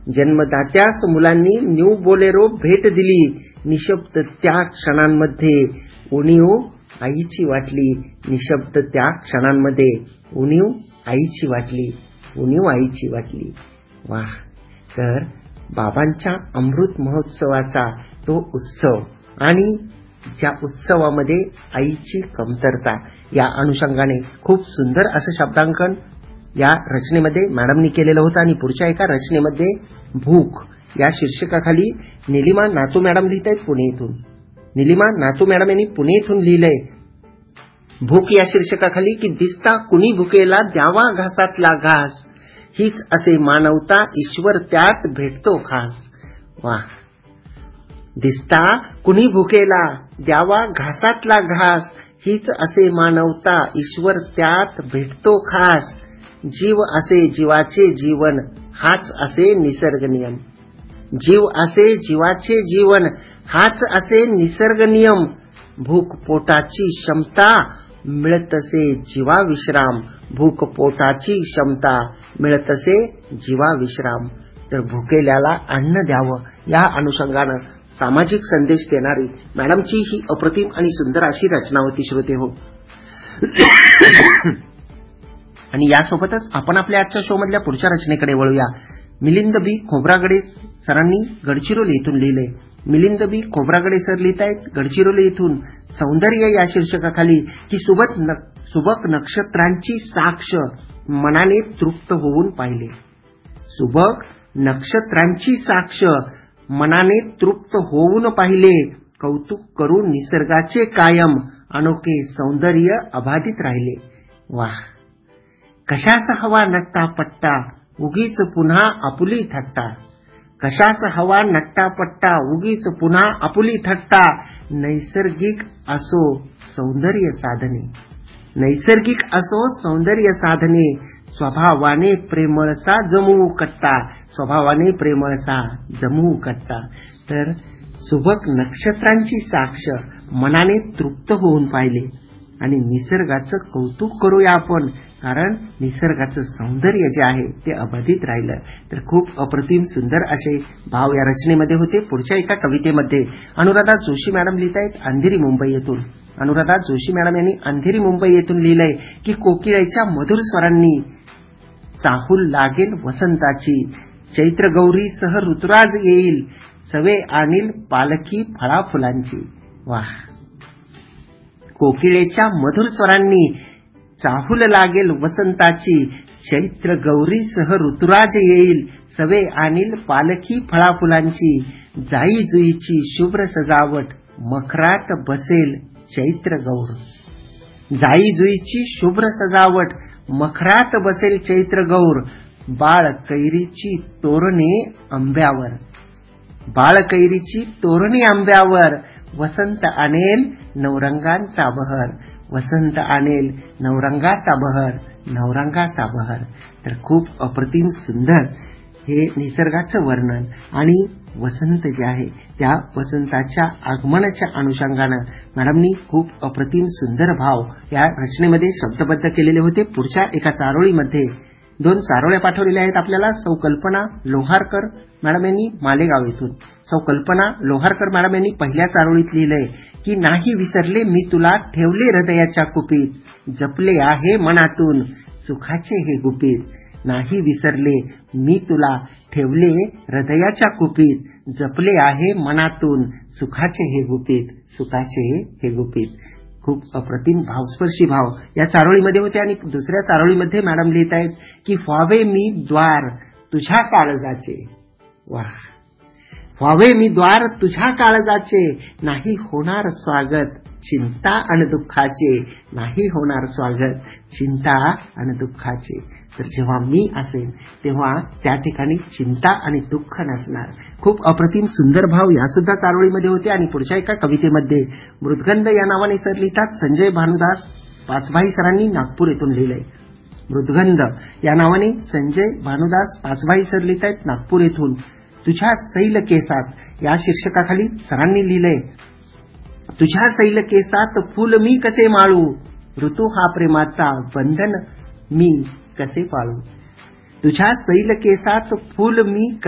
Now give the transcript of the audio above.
जन्मदात्यास मुलांनी new Bolero भेट दिली. निशब्द त्या क्षणांमध्ये उणीव आईची वाटली. निशब्द त्या क्षणांमध्ये उणीव आईची वाटली. उणीव आईची वाटली. वाह. तर बाबांच्या अमृत महोत्सवाचा तो उत्सव आणि ज्या उत्सवामध्ये आईची कमतरता या अनुषंगाने खूप सुंदर असं शब्दांकन या रचनेमध्ये मॅडमनी केलेलं होतं. आणि पुढच्या एका रचनेमध्ये भूक या शीर्षकाखाली निलिमा नातू मॅडम लिहित आहेत पुणे इथून. निलिमा नातू मॅडम यांनी पुणे इथून लिहिलंय भूक या शीर्षकाखाली की दिसता कुणी भुकेला द्यावा घासातला घास, हीच असे मानवता ईश्वर त्यात भेटतो खास. वा. दिसता कुणी भुकेला द्यावा घासातला घास, हीच असे मानवता ईश्वर त्यात भेटतो खास. जीव असे जीवाचे जीवन, हाच असे निसर्ग नियम. जीव असे जीवाचे जीवन, हाच असे निसर्ग नियम. भूक पोटाची क्षमता, मिळतसे जीवा विश्राम. भूक पोटाची क्षमता, मिळतसे जीवा विश्राम. तर भुकेल्याला अन्न द्यावं या अनुषंगानं सामाजिक संदेश देणारी मॅडमची ही अप्रतिम आणि सुंदर अशी रचना होती श्रोते हो. आणि यासोबतच आपण आपल्या आजच्या शो मधल्या पुढच्या रचनेकडे वळूया. मिलिंद बी खोब्रागडे सरांनी गडचिरोली येथून लिहिले. मिलिंद बी खोब्रागडे सर लिहित आहेत गडचिरोली येथून सौंदर्य या शीर्षकाखाली की सुबक नक्षत्रांची साक्ष मनाने तृप्त होऊन पाहिले. सुबक नक्षत्रांची साक्ष मनाने तृप्त होऊन पाहिले. कौतुक करून निसर्गाचे कायम, अनोखे सौंदर्य अबाधित राहिले. वाह. कशास हवा नट्टा पट्टा, उगीच पुन्हा आपुली थट्टा. कशास हवा नट्टा पट्टा, उगीच पुन्हा आपुली थट्टा. नैसर्गिक असो सौंदर्य साधने. नैसर्गिक असो सौंदर्य साधने. स्वभावाने प्रेमळसा जमवू कट्टा. स्वभावाने प्रेमळसा जमवू कट्टा. तर सुबक नक्षत्रांची साक्ष मनाने तृप्त होऊन पाहिले आणि निसर्गाचं कौतुक करूया आपण, कारण निसर्गाचं सौंदर्य जे आहे ते अबाधित राहिलं. तर खूप अप्रतिम सुंदर असे भाव या रचनेमध्ये होते. पुढच्या एका कवितेमध्ये अनुराधा जोशी मॅडम लिहित आहेत अंधेरी मुंबई येथून. अनुराधा जोशी मॅडम यांनी अंधेरी मुंबई येथून लिहिलंय की कोकिळेच्या मधुर स्वरांनी चाहूल लागेल वसंताची. चैत्र गौरी सह ऋतुराज येईल, सवे आणील पालखी फळा फुलांची. वाह. कोकिळेच्या मधुर स्वरांनी चाहूल लागेल वसंताची. चैत्र गौरी सह ऋतुराज येईल, सवे आणील पालखी फळा फुलांची. जाई जुईची शुभ्र सजावट, मखरात बसेल चैत्र गौर. जाई जुईची शुभ्र सजावट, मखरात बसेल चैत्र गौर. बाळ कैरीची तोरणे आंब्यावर. बाळ कैरीची तोरणे आंब्यावर. वसंत आणेल नवरंगांचा बहर. वसंत आणेल नवरंगाचा बहर. नवरंगाचा बहर. तर खूप अप्रतिम सुंदर हे निसर्गाचं वर्णन आणि वसंत जे आहे त्या वसंताच्या आगमनाच्या अनुषंगानं मॅडमनी खूप अप्रतिम सुंदर भाव या रचनेमध्ये शब्दबद्ध केलेले होते. पुढच्या एका चारोळीमध्ये 2 चारोळ्या पाठवलेल्या आहेत आपल्याला. सौ कल्पना लोहारकर मॅडम यांनी मालेगाव येथून. सौ कल्पना लोहारकर मॅडम यांनी पहिल्या चारोळीत लिहिलंय की नाही विसरले मी तुला, ठेवले हृदयाच्या कुपीत. जपले आहे मनातून सुखाचे हे गुपित. नाही विसरले मी तुला, ठेवले हृदयाच्या कुपीत. जपले आहे मनातून सुखाचे हे गुपित. सुखाचे हे गुपित. खूप अप्रतिम भावस्पर्शी भाव या चारोळीमध्ये होते. आणि दुसऱ्या चारोळीमध्ये मॅडम लिहित आहेत की व्हावे मी द्वार तुझ्या काळजाचे. वाह. व्हावे मी द्वार तुझ्या काळजाचे. नाही होणार स्वागत चिंता आणि दुःखाचे. नाही होणार स्वागत चिंता आणि दुःखाचे. तर जेव्हा मी असेन तेव्हा त्या ठिकाणी चिंता आणि दुःख नसणार. खूप अप्रतिम सुंदर भाव या सुद्धा चारोळीमध्ये होते. आणि पुढच्या एका कवितेमध्ये मृदगंध या नावाने सर लिहितात. संजय भानुदास पाचभाई सरांनी नागपूर येथून लिहिलंय. मृदगंध या नावाने संजय भानुदास पाचभाई सर लिहित आहेत नागपूर येथून. तुझ्या सैल केसात या शीर्षकाखाली सरांनी लिहिलंय तुझ्या सैल केसात फूल मी कसे माळू. ऋतू हा प्रेमाचा बंधन मी कसे पाळू. तुझ्या सैल केसात फूल मी